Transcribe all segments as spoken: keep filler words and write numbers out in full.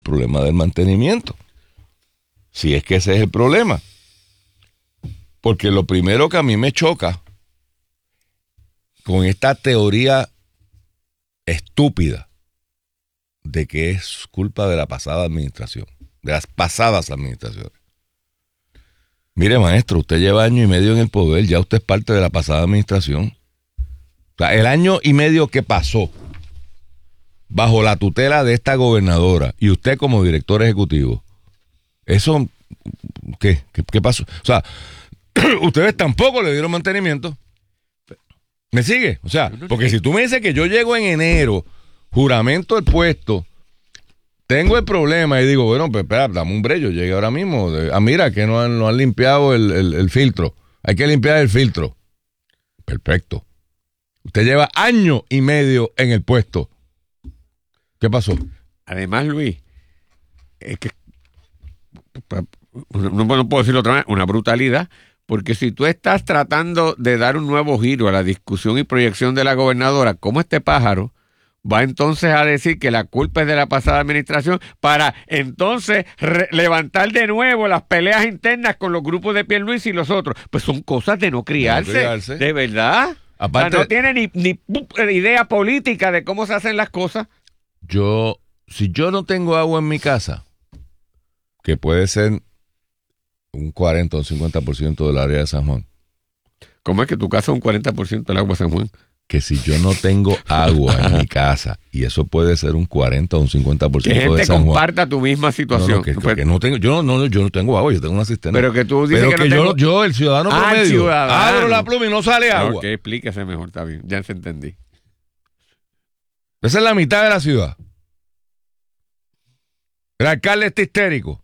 problema del mantenimiento. Si es que ese es el problema. Porque lo primero que a mí me choca con esta teoría estúpida de que es culpa de la pasada administración, de las pasadas administraciones. Mire, maestro, usted lleva año y medio en el poder, ya usted es parte de la pasada administración. O sea, el año y medio que pasó bajo la tutela de esta gobernadora y usted como director ejecutivo, eso, ¿qué? ¿Qué, qué pasó? O sea, ustedes tampoco le dieron mantenimiento. ¿Me sigue? O sea, porque si tú me dices que yo llego en enero, juramento el puesto, tengo el problema y digo, bueno, pues espera, dame un break, yo llegué ahora mismo. Ah, mira, que no han, no han limpiado el, el, el filtro. Hay que limpiar el filtro. Perfecto. Usted lleva año y medio en el puesto. ¿Qué pasó? Además, Luis, es que no, no puedo decirlo otra vez, una brutalidad, porque si tú estás tratando de dar un nuevo giro a la discusión y proyección de la gobernadora, ¿cómo este pájaro va entonces a decir que la culpa es de la pasada administración para entonces re- levantar de nuevo las peleas internas con los grupos de Pierluisi y los otros? Pues son cosas de no criarse, de, no criarse. De verdad. Aparte, o sea, no tiene ni, ni idea política de cómo se hacen las cosas. Yo, si yo no tengo agua en mi casa, que puede ser un cuarenta o un cincuenta por ciento del área de San Juan. ¿Cómo es que tu casa es un cuarenta por ciento del agua de San Juan? Que si yo no tengo agua en mi casa, y eso puede ser un cuarenta o un cincuenta por ciento de San Juan. Que gente comparta tu misma situación. No, no, que, que, que no tengo, yo, no, yo no tengo agua, yo tengo una cisterna. Pero que tú dices Pero que, que no yo, tengo... yo, el ciudadano ah, promedio, el ciudadano. abro la pluma y no sale agua. Ok, explíquese mejor, está bien, ya se entendí. Esa es la mitad de la ciudad. El alcalde está histérico.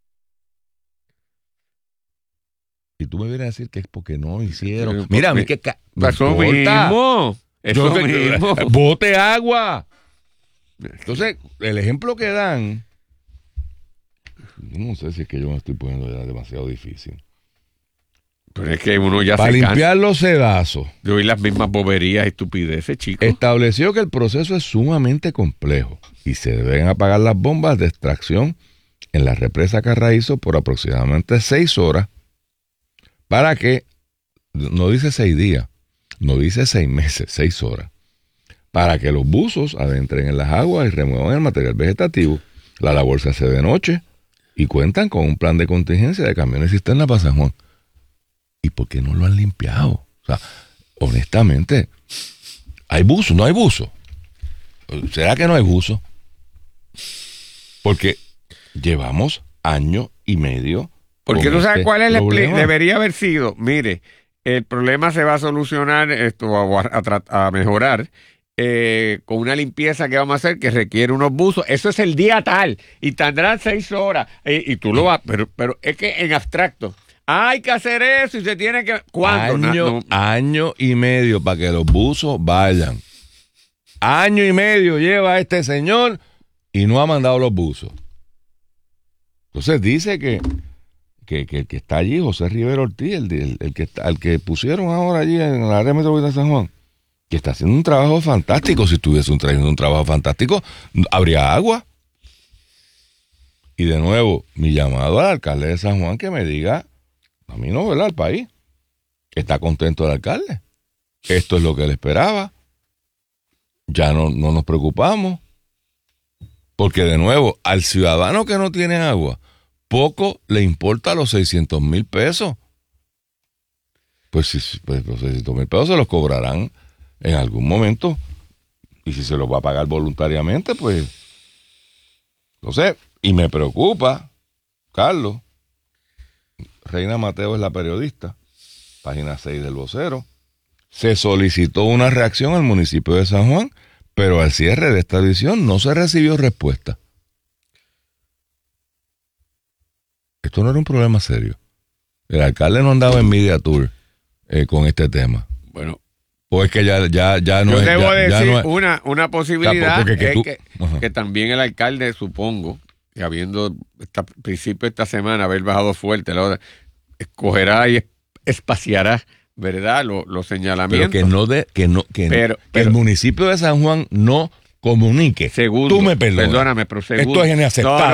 Y tú me vienes a decir que es porque no hicieron. Pero, Mira, a mí que ca- pasó mismo. Eso Yo, mismo. Bote agua. Entonces, el ejemplo que dan, no sé si es que yo me estoy poniendo ya demasiado difícil. Pero es que uno ya Para se limpiar cansa los sedazos. de oír las mismas boberías y estupideces, chicos. Estableció que el proceso es sumamente complejo y se deben apagar las bombas de extracción en la represa Carraízo por aproximadamente seis horas para que, no dice seis días, no dice seis meses, seis horas, para que los buzos adentren en las aguas y remuevan el material vegetativo. La labor se hace de noche y cuentan con un plan de contingencia de camiones y cisterna para San Juan. ¿Y por qué no lo han limpiado? O sea, honestamente, ¿hay buzo? ¿No hay buzo? ¿Será que no hay buzo? Porque llevamos año y medio. Porque tú sabes este cuál es el problema. Debería haber sido, mire, el problema se va a solucionar, esto a, a, a mejorar, eh, con una limpieza que vamos a hacer que requiere unos buzos. Eso es el día tal, y tendrán seis horas, eh, y tú lo vas, pero, pero es que en abstracto, hay que hacer eso y se tiene que... ¿Cuándo? Año, no, no. año y medio para que los buzos vayan. Año y medio lleva este señor y no ha mandado los buzos. Entonces dice que, que, que el que está allí, José Rivera Ortiz, el, el, el que está, el que pusieron ahora allí en el área metropolitana de San Juan, que está haciendo un trabajo fantástico. Si estuviese un, un trabajo fantástico, habría agua. Y de nuevo, mi llamado al alcalde de San Juan que me diga, a mí no, ¿verdad? El país está contento el alcalde. Esto es lo que él esperaba. Ya no, no nos preocupamos. Porque de nuevo, al ciudadano que no tiene agua, poco le importa los seiscientos mil pesos. Pues, si, pues los seiscientos mil pesos se los cobrarán en algún momento. Y si se los va a pagar voluntariamente, pues... No sé. Y me preocupa, Carlos. Reina Mateo es la periodista. Página seis del Vocero. Se solicitó una reacción al municipio de San Juan, pero al cierre de esta edición no se recibió respuesta. Esto no era un problema serio. El alcalde no andaba en media tour eh, con este tema. Bueno, o es que ya, ya, ya no yo es... debo ya, decir ya no es, una, una posibilidad, porque que, es tú, que, que también el alcalde, supongo, que habiendo esta, principio de esta semana haber bajado fuerte, la hora, escogerá y espaciará, ¿verdad?, los, los señalamientos. Pero que no de, que no, que, pero, que pero, el municipio de San Juan no comunique. Segundo, Tú me perdonas. Perdóname, pero segundo. Esto es inaceptable. No, no,